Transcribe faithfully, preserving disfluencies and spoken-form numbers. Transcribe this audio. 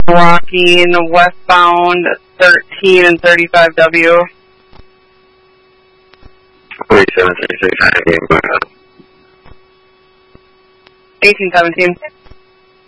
blocking westbound thirteen and thirty-five W. forty-seven thirty-six, go ahead. eighteen seventeen.